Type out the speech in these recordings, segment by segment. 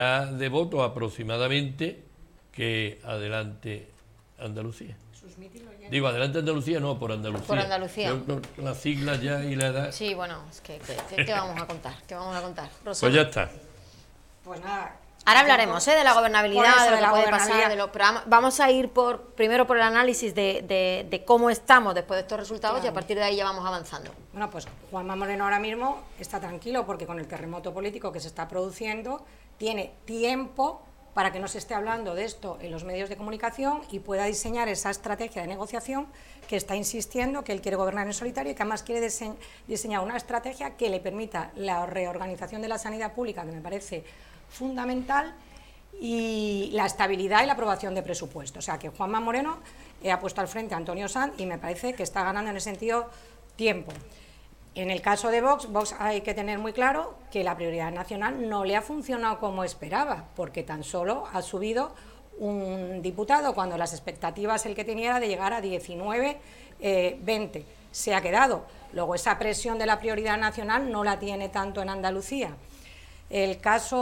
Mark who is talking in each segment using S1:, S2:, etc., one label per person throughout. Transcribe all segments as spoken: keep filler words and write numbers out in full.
S1: de votos aproximadamente que Adelante Andalucía. Digo, Adelante Andalucía, no, por Andalucía.
S2: Por Andalucía.
S1: Yo, no, las siglas ya y la edad.
S2: Sí, bueno, es que, que, que vamos a contar, ¿qué vamos a contar? Rosana.
S1: Pues ya está.
S3: Pues nada.
S2: Ahora hablaremos ¿eh? de la gobernabilidad, de lo que puede pasar, de lo, pero vamos a ir por primero por el análisis de, de, de cómo estamos después de estos resultados, claro, y a partir de ahí ya vamos avanzando.
S3: Bueno, pues Juanma Moreno ahora mismo está tranquilo porque con el terremoto político que se está produciendo tiene tiempo para que no se esté hablando de esto en los medios de comunicación y pueda diseñar esa estrategia de negociación que está insistiendo que él quiere gobernar en solitario y que además quiere diseñar una estrategia que le permita la reorganización de la sanidad pública, que me parece fundamental, y la estabilidad y la aprobación de presupuestos. O sea, que Juanma Moreno ha puesto al frente a Antonio Sanz y me parece que está ganando en ese sentido tiempo. En el caso de Vox, Vox hay que tener muy claro que la prioridad nacional no le ha funcionado como esperaba, porque tan solo ha subido un diputado cuando las expectativas el que tenía era de llegar a diecinueve, eh, veinte. Se ha quedado. Luego esa presión de la prioridad nacional no la tiene tanto en Andalucía. El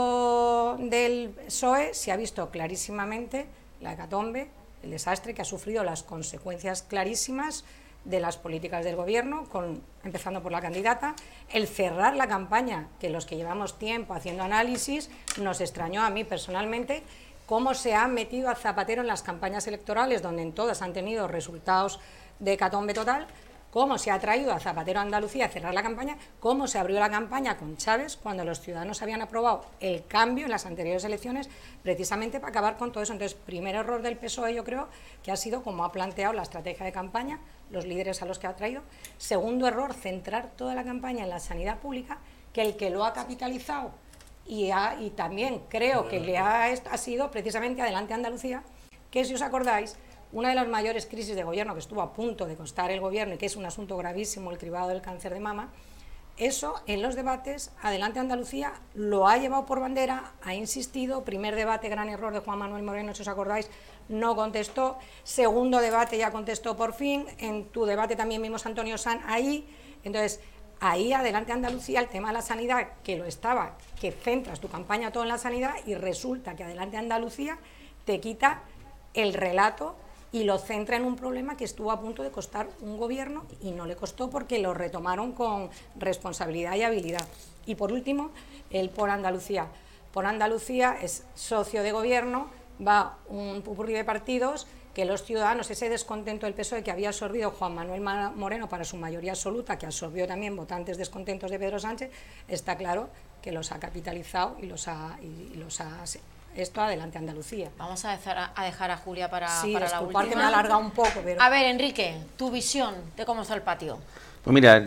S3: caso del P S O E se ha visto clarísimamente la hecatombe, el desastre que ha sufrido, las consecuencias clarísimas de las políticas del gobierno, con, empezando por la candidata, el cerrar la campaña, que los que llevamos tiempo haciendo análisis, nos extrañó a mí personalmente, cómo se ha metido a Zapatero en las campañas electorales, donde en todas han tenido resultados de hecatombe total, cómo se ha traído a Zapatero a Andalucía a cerrar la campaña, cómo se abrió la campaña con Chávez cuando los ciudadanos habían aprobado el cambio en las anteriores elecciones precisamente para acabar con todo eso. Entonces, primer error del P S O E yo creo que ha sido como ha planteado la estrategia de campaña, los líderes a los que ha traído. Segundo error, centrar toda la campaña en la sanidad pública, que el que lo ha capitalizado y, ha, y también creo que le ha, ha sido precisamente Adelante Andalucía, que si os acordáis, una de las mayores crisis de gobierno que estuvo a punto de costar el gobierno y que es un asunto gravísimo, el cribado del cáncer de mama, eso en los debates, Adelante Andalucía lo ha llevado por bandera, ha insistido, primer debate, gran error de Juan Manuel Moreno, si os acordáis, no contestó, segundo debate ya contestó por fin, en tu debate también vimos a Antonio Sanz ahí, entonces ahí Adelante Andalucía, el tema de la sanidad, que lo estaba, que centras tu campaña todo en la sanidad y resulta que Adelante Andalucía te quita el relato y lo centra en un problema que estuvo a punto de costar un gobierno y no le costó porque lo retomaron con responsabilidad y habilidad. Y por último, el Por Andalucía. Por Andalucía es socio de gobierno, va un pupurrí de partidos que los ciudadanos, ese descontento del P S O E que había absorbido Juan Manuel Moreno para su mayoría absoluta, que absorbió también votantes descontentos de Pedro Sánchez, está claro que los ha capitalizado y los ha... Y los ha esto Adelante Andalucía.
S2: Vamos a dejar a, a, dejar a Julia para,
S3: sí,
S2: para la última.
S3: que me ha alargado un poco. Pero...
S2: A ver, Enrique, tu visión de cómo está el patio.
S4: Pues mira,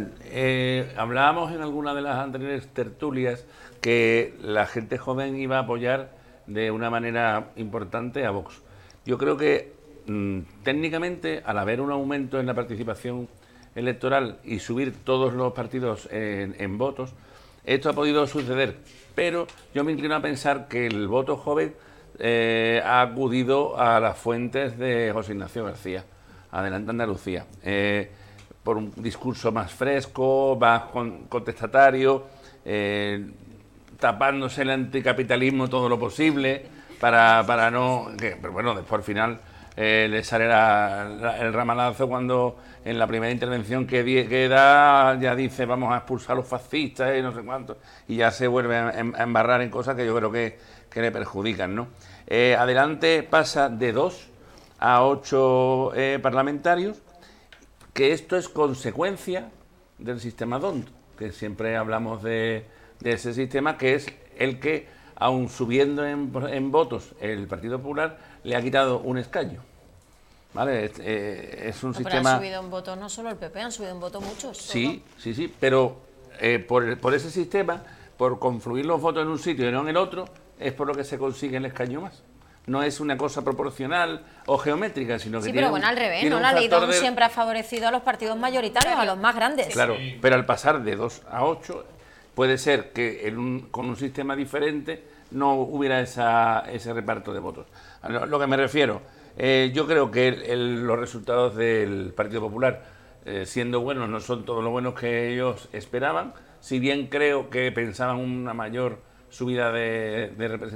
S4: eh, hablábamos en alguna de las anteriores tertulias que la gente joven iba a apoyar de una manera importante a Vox. Yo creo que mmm, técnicamente, al haber un aumento en la participación electoral y subir todos los partidos en, en votos, esto ha podido suceder, pero yo me inclino a pensar que el voto joven eh, ha acudido a las fuentes de José Ignacio García, Adelante Andalucía, eh, por un discurso más fresco, más contestatario, eh, tapándose el anticapitalismo todo lo posible, para, para no... Que, pero bueno, después al final eh, le sale la, la, el ramalazo cuando en la primera intervención que, die, que da ya dice vamos a expulsar a los fascistas y no sé cuánto, y ya se vuelve a, a embarrar en cosas que yo creo que, que le perjudican, ¿no? Eh, Adelante pasa de dos a ocho eh, parlamentarios, que esto es consecuencia del sistema D O N T, que siempre hablamos de, de ese sistema, que es el que, aun subiendo en, en votos el Partido Popular, le ha quitado un escaño. ¿Vale? Es, eh, es un
S2: no,
S4: sistema...
S2: Pero han subido en votos no solo el P P, han subido en votos muchos.
S4: Sí, todo. sí, sí, pero eh, por, por ese sistema, por confluir los votos en un sitio y no en el otro, es por lo que se consigue el escaño más. No es una cosa proporcional o geométrica, sino que
S2: sí,
S4: tiene
S2: pero bueno,
S4: un,
S2: al revés, ¿no? La ley D O N T de... siempre ha favorecido a los partidos mayoritarios, a los más grandes.
S4: Claro, pero al pasar de dos a ocho, puede ser que en un, con un sistema diferente no hubiera esa, ese reparto de votos. A lo que me refiero, eh, yo creo que el, el, los resultados del Partido Popular, eh, siendo buenos, no son todos los buenos que ellos esperaban, si bien creo que pensaban una mayor subida de, de representación.